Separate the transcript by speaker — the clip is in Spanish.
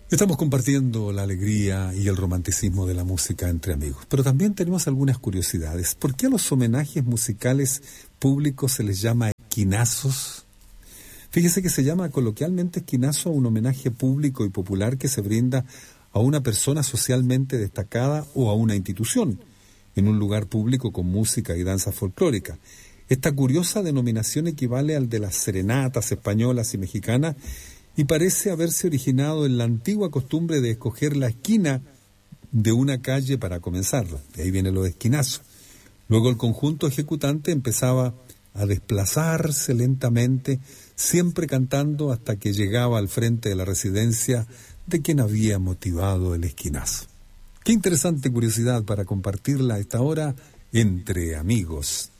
Speaker 1: Estamos compartiendo la alegría y el romanticismo de la música entre amigos, pero también tenemos algunas curiosidades. ¿Por qué a los homenajes musicales públicos se les llama esquinazos? Fíjese que se llama coloquialmente esquinazo a un homenaje público y popular que se brinda a una persona socialmente destacada o a una institución, en un lugar público con música y danza folclórica. Esta curiosa denominación equivale al de las serenatas españolas y mexicanas y parece haberse originado en la antigua costumbre de escoger la esquina de una calle para comenzarla. De ahí viene lo de esquinazo. Luego el conjunto ejecutante empezaba a desplazarse lentamente, siempre cantando hasta que llegaba al frente de la residencia de quien había motivado el esquinazo. Qué interesante curiosidad para compartirla a esta hora entre amigos.